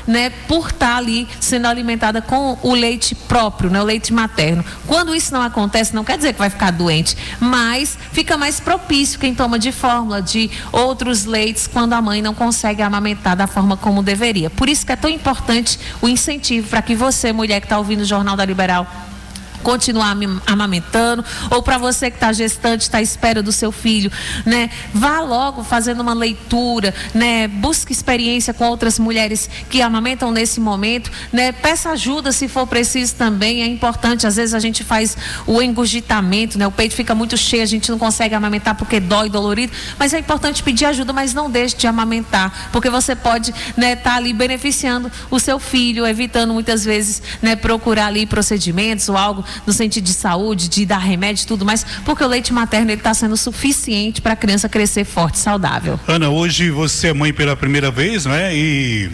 né, por estar ali sendo alimentada com o leite próprio, né, o leite materno. Quando isso não acontece, não quer dizer que vai ficar doente, mas fica mais propício quem toma de fórmula, de outros leites, quando a mãe não consegue amamentar da forma como deveria. Por isso que é tão importante o incentivo para que você, mulher que está ouvindo o Jornal da Liberal, continuar amamentando, ou para você que está gestante, está à espera do seu filho, né? Vá logo fazendo uma leitura, né? Busque experiência com outras mulheres que amamentam nesse momento, né? Peça ajuda se for preciso também, é importante. Às vezes a gente faz o engurgitamento, né? O peito fica muito cheio, a gente não consegue amamentar porque dói, dolorido, mas é importante pedir ajuda, mas não deixe de amamentar, porque você pode, né, tá ali beneficiando o seu filho, evitando muitas vezes, né, procurar ali procedimentos ou algo no sentido de saúde, de dar remédio e tudo mais, porque o leite materno ele está sendo suficiente para a criança crescer forte e saudável. Ana, hoje você é mãe pela primeira vez, não é? E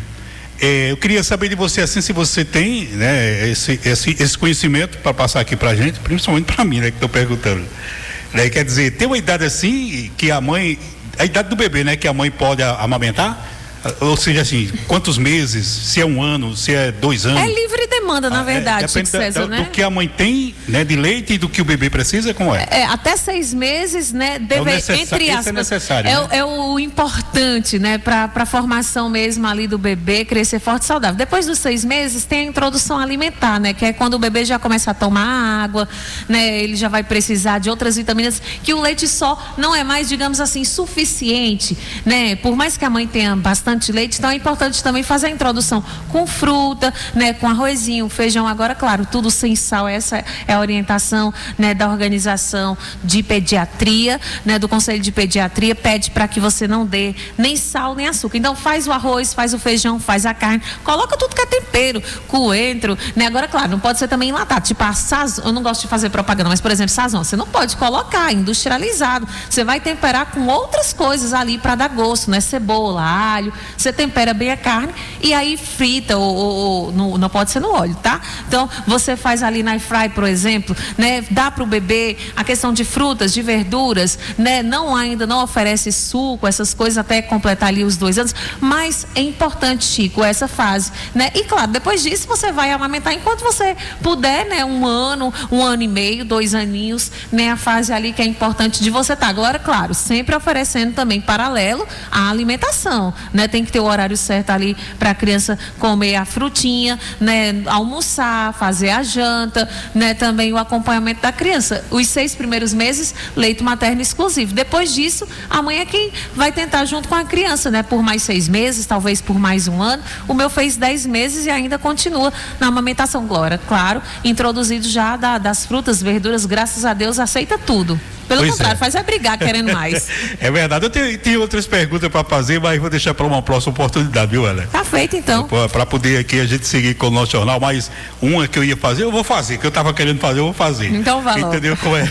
eu queria saber de você, assim, se você tem, né, esse conhecimento para passar aqui para a gente, principalmente para mim, né, que estou perguntando. Né, quer dizer, tem uma idade assim que a idade do bebê, né, que a mãe pode amamentar? Ou seja, assim, quantos meses, se é 1 ano, se é 2 anos? É livre demanda, na verdade, Chico César, né? Do que a mãe tem, né, de leite e do que o bebê precisa, como é? Até 6 meses, né, entre aspas, é necessário, né? É o importante, né, para a formação mesmo ali do bebê, crescer forte e saudável. Depois dos 6 meses, tem a introdução alimentar, né, que é quando o bebê já começa a tomar água, né, ele já vai precisar de outras vitaminas, que o leite só não é mais, digamos assim, suficiente, né, por mais que a mãe tenha bastante leite, então é importante também fazer a introdução com fruta, né, com arrozinho, feijão. Agora, claro, tudo sem sal. Essa é a orientação, né, da organização de pediatria, né, do Conselho de Pediatria, pede para que você não dê nem sal nem açúcar. Então faz o arroz, faz o feijão, faz a carne, coloca tudo que é tempero, coentro, né? Agora, claro, não pode ser também enlatado, tipo a sazon, eu não gosto de fazer propaganda, mas por exemplo, sazon, você não pode colocar industrializado, você vai temperar com outras coisas ali para dar gosto, né? Cebola, alho, você tempera bem a carne e aí frita ou não pode ser no óleo, tá? Então você faz ali na air fry, por exemplo, né? Dá para o bebê a questão de frutas, de verduras, né? Ainda não oferece suco, essas coisas até completar ali os 2 anos, mas é importante, Chico, essa fase, né? E claro, depois disso você vai amamentar enquanto você puder, né? 1 ano, 1 ano e meio, 2 aninhos, né? A fase ali que é importante de você estar. Agora, claro, sempre oferecendo também paralelo à alimentação, né? Tem que ter o horário certo ali para a criança comer a frutinha, né? Almoçar, fazer a janta, né? Também o acompanhamento da criança. Os 6 primeiros meses, leite materno exclusivo. Depois disso, a mãe é quem vai tentar junto com a criança, né? Por mais 6 meses, talvez por mais 1 ano. O meu fez 10 meses e ainda continua na amamentação. Glória, claro, introduzido já das frutas, verduras, graças a Deus, aceita tudo. Pelo contrário, faz brigar querendo mais. É verdade. Eu tenho outras perguntas para fazer, mas vou deixar para uma próxima oportunidade, viu, Ana? Tá feito, então. Para poder aqui a gente seguir com o nosso jornal, mas uma que eu ia fazer, eu vou fazer, que eu estava querendo fazer, eu vou fazer. Então vai logo. Entendeu como é?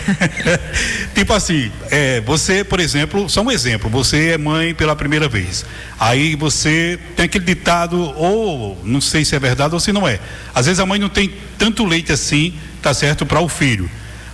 Tipo assim, você, por exemplo, só um exemplo, você é mãe pela primeira vez. Aí você tem aquele ditado, ou não sei se é verdade ou se não é. Às vezes a mãe não tem tanto leite assim, tá certo, para o filho.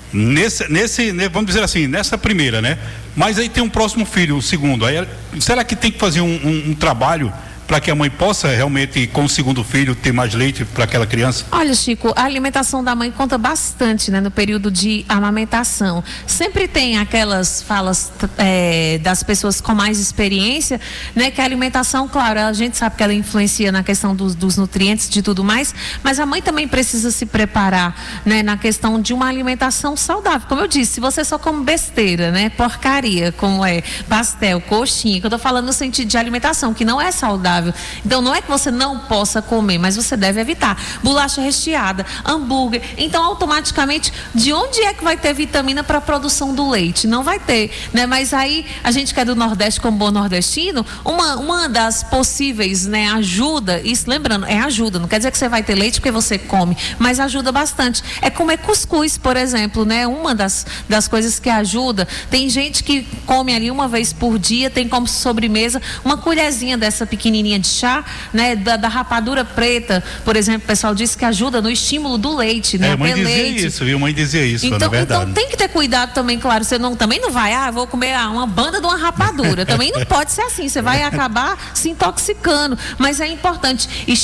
Vamos dizer assim, nessa primeira, né? Mas aí tem um próximo filho, o segundo. Aí, será que tem que fazer um trabalho para que a mãe possa realmente, com o segundo filho, ter mais leite para aquela criança? Olha, Chico, a alimentação da mãe conta bastante, né, no período de amamentação. Sempre tem aquelas falas das pessoas com mais experiência, né, que a alimentação, claro, a gente sabe que ela influencia na questão dos nutrientes, de tudo mais, mas a mãe também precisa se preparar, né, na questão de uma alimentação saudável. Como eu disse, se você só come besteira, né, porcaria, como é pastel, coxinha, que eu tô falando no sentido de alimentação, que não é saudável. Então não é que você não possa comer, mas você deve evitar bolacha recheada, hambúrguer. Então automaticamente, de onde é que vai ter vitamina para a produção do leite? Não vai ter, né? Mas aí a gente que é do Nordeste, como bom nordestino, uma das possíveis, né, ajuda, isso lembrando, é ajuda, não quer dizer que você vai ter leite porque você come, mas ajuda bastante. É comer cuscuz, por exemplo, né? Uma das coisas que ajuda. Tem gente que come ali 1 vez por dia, tem como sobremesa uma colherzinha dessa pequenininha de chá, né, da rapadura preta, por exemplo, o pessoal diz que ajuda no estímulo do leite, né? Mãe dizia isso, viu? Mãe dizia isso, então, na verdade. Então tem que ter cuidado também, claro, você também não vai, vou comer uma banda de uma rapadura, também não pode ser assim, você vai acabar se intoxicando, mas é importante